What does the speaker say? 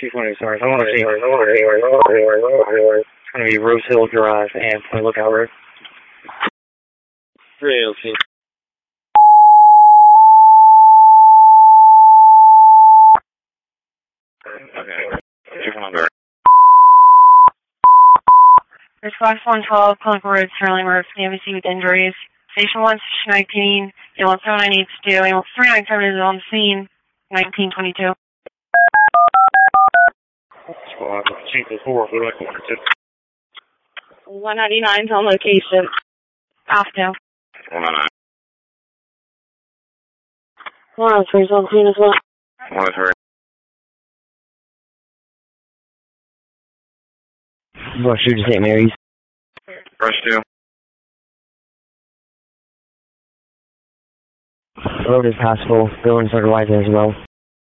220, sorry. It's going to be Rose Hill Drive and Point Lookout Road. 318. Okay. 200. There's Fox 112, Clinical Road, Sterling Road, CMC with injuries. Station 1, Station 19, ambulance 7982, ambulance 397 is on the scene, 1922. Squad, 224, 199 is on location. After. 199. 103 is on scene as well. 103. Rush 2 to St. Mary's. Rush 2. Road is passable. Buildings are wide as well.